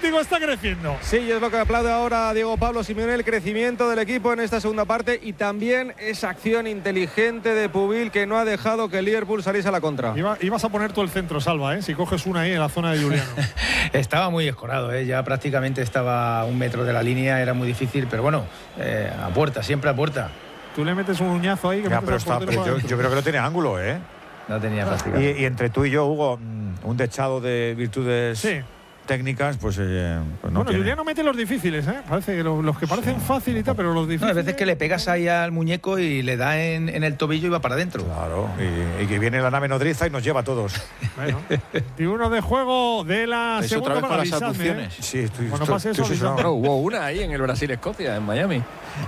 Atlético está creciendo. Sí, y es lo que aplaude ahora a Diego Pablo Simeone, el crecimiento del equipo en esta segunda parte y también esa acción inteligente de Pubil que no ha dejado que el Liverpool saliese a la contra. Ibas a poner tú el centro, Salva, si coges una ahí en la zona de Juliano. Estaba muy escorado, ya prácticamente estaba a 1 metro de la línea, era muy difícil, pero bueno, a puerta, siempre a puerta. Tú le metes un uñazo ahí que ya, pero yo creo que no tiene ángulo, No tenía prácticamente. Y entre tú y yo, Hugo, un dechado de virtudes técnicas, pues no. Bueno, Juliano mete los difíciles, parece que los que parecen fácil y tal, pero los difíciles. No, hay veces que le pegas ahí al muñeco y le da en el tobillo y va para adentro. Claro, y que viene la nave nodriza y nos lleva a todos. Bueno, 21 de juego de la segunda para las aducciones. Sí, cuando pase eso, hubo una ahí en el Brasil-Escocia, en Miami.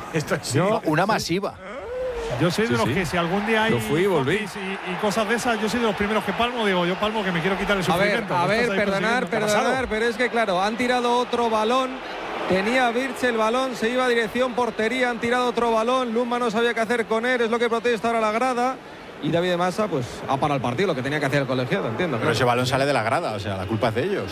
Una masiva. Yo soy de los que si algún día hay yo fui y volví y cosas de esas, yo soy de los primeros que palmo, digo, yo palmo que me quiero quitar el sufrimiento. A ver, perdonar, pero es que claro, han tirado otro balón, tenía Virch el balón, se iba a dirección portería, han tirado otro balón, Luma no sabía qué hacer con él, es lo que protesta ahora la grada. Y David de Massa, pues, ha parado el partido, lo que tenía que hacer el colegiado, entiendo. Pero ese balón sale de la grada, o sea, la culpa es de ellos.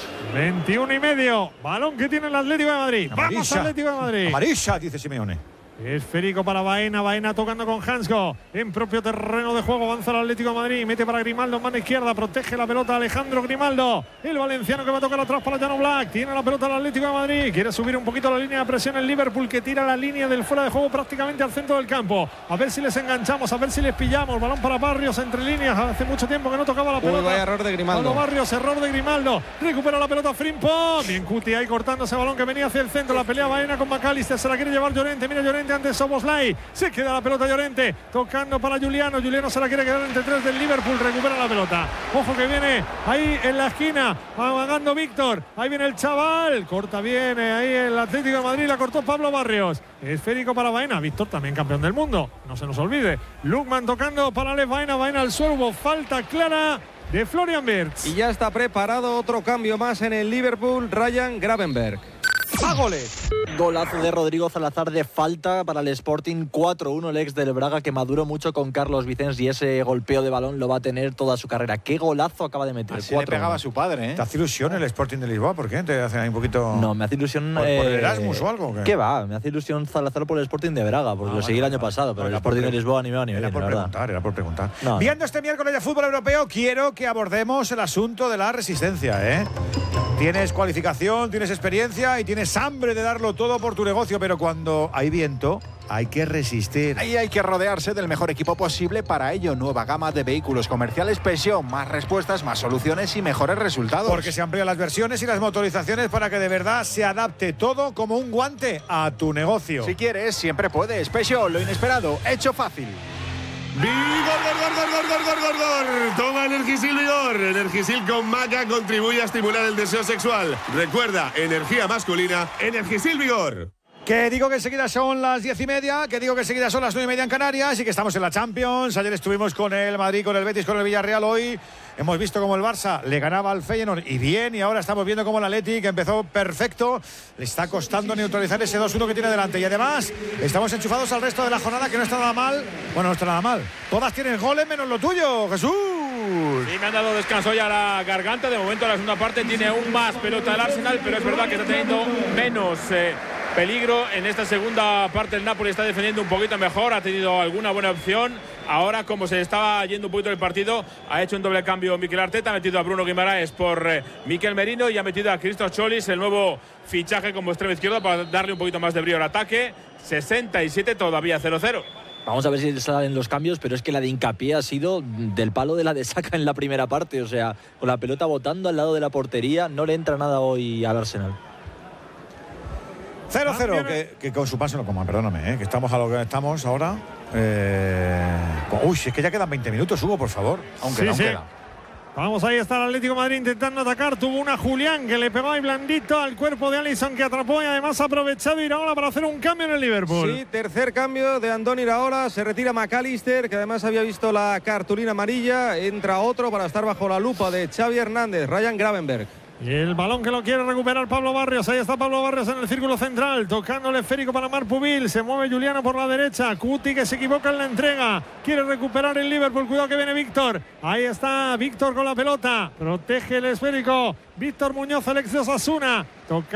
21,5, balón que tiene el Atlético de Madrid. Vamos, Atlético de Madrid. Amarilla, dice Simeone. Esférico para Baena tocando con Hansko en propio terreno de juego, avanza el Atlético de Madrid, mete para Grimaldo en mano izquierda, protege la pelota Alejandro Grimaldo, el valenciano que va a tocar atrás para Jan Oblak, tiene la pelota el Atlético de Madrid, quiere subir un poquito la línea de presión el Liverpool que tira la línea del fuera de juego prácticamente al centro del campo, a ver si les enganchamos, a ver si les pillamos, balón para Barrios entre líneas, hace mucho tiempo que no tocaba la pelota. Vaya error de Grimaldo. Barrios, error de Grimaldo, recupera la pelota Frimpong, bien Cuti ahí cortando ese balón que venía hacia el centro, la pelea Baena con McAllister, se la quiere llevar Llorente, mira Llorente ante Szoboszlai. Se queda la pelota Llorente, tocando para Juliano se la quiere quedar entre 3 del Liverpool, recupera la pelota, ojo que viene ahí en la esquina, amagando Víctor, ahí viene el chaval, corta bien ahí el Atlético de Madrid, la cortó Pablo Barrios, esférico para Baena, Víctor también campeón del mundo, no se nos olvide, Lukman tocando para Alex Baena al suelo, hubo falta clara de Florian Wirtz. Y ya está preparado otro cambio más en el Liverpool, Ryan Gravenberch. ¡A goles! Golazo de Rodrigo Salazar de falta para el Sporting, 4-1 el ex del Braga que maduró mucho con Carlos Vicens y ese golpeo de balón lo va a tener toda su carrera. ¡Qué golazo acaba de meter! Así le pegaba a su padre, ¿Te hace ilusión el Sporting de Lisboa? ¿Por qué? ¿Te hace ahí un poquito...? No, me hace ilusión... ¿Por el Erasmus o algo? ¿Qué va? Me hace ilusión Salazar por el Sporting de Braga, porque lo seguí el año pasado, pero el Sporting de Lisboa ni me va ni Era por preguntar. No. Viendo este miércoles de fútbol europeo, quiero que abordemos el asunto de la resistencia, Tienes cualificación, tienes experiencia y tienes hambre de darlo todo por tu negocio, pero cuando hay viento hay que resistir. Ahí hay que rodearse del mejor equipo posible. Para ello, nueva gama de vehículos comerciales Peugeot, más respuestas, más soluciones y mejores resultados. Porque se amplían las versiones y las motorizaciones para que de verdad se adapte todo como un guante a tu negocio. Si quieres, siempre puedes. Peugeot, lo inesperado, hecho fácil. ¡Vigor! Toma Energisil Vigor. Energisil con maca contribuye a estimular el deseo sexual. Recuerda, energía masculina, Energisil Vigor. Que digo que enseguida son las 10:30, que digo que enseguida son las 9:30 en Canarias y que estamos en la Champions. Ayer estuvimos con el Madrid, con el Betis, con el Villarreal. Hoy hemos visto cómo el Barça le ganaba al Feyenoord y bien, y ahora estamos viendo cómo el Atleti, que empezó perfecto, le está costando neutralizar ese 2-1 que tiene delante. Y además estamos enchufados al resto de la jornada, que no está nada mal. Bueno, no está nada mal. Todas tienen goles menos lo tuyo, Jesús. Sí, me han dado descanso ya a la garganta. De momento la segunda parte tiene aún más pelota el Arsenal, pero es verdad que está teniendo menos peligro. En esta segunda parte el Napoli está defendiendo un poquito mejor, ha tenido alguna buena opción. Ahora, como se estaba yendo un poquito el partido, ha hecho un doble cambio Mikel Arteta, ha metido a Bruno Guimaraes por Mikel Merino y ha metido a Christos Cholis, el nuevo fichaje como extremo izquierdo, para darle un poquito más de brío al ataque. 67, todavía 0-0. Vamos a ver si salen los cambios, pero es que la de Hincapié ha sido del palo de la de Saka en la primera parte. O sea, con la pelota botando al lado de la portería, no le entra nada hoy al Arsenal. 0-0, que con su paso no coma, perdóname, que estamos a lo que estamos ahora. Uy, es que ya quedan 20 minutos, Hugo, por favor. Aunque sí, queda. Vamos, ahí está el Atlético de Madrid intentando atacar. Tuvo una Julián que le pegó ahí blandito al cuerpo de Alisson, que atrapó y además ha aprovechado Iraola para hacer un cambio en el Liverpool. Sí, tercer cambio de Andoni Iraola. Se retira McAllister, que además había visto la cartulina amarilla. Entra otro para estar bajo la lupa de Xavi Hernández, Ryan Gravenberch. Y el balón que lo quiere recuperar Pablo Barrios. Ahí está Pablo Barrios en el círculo central, tocando el esférico para Marc Pubil. Se mueve Juliano por la derecha. Cuti, que se equivoca en la entrega. Quiere recuperar el Liverpool. Cuidado que viene Víctor. Ahí está Víctor con la pelota. Protege el esférico Víctor Muñoz, el ex de Osasuna. Toca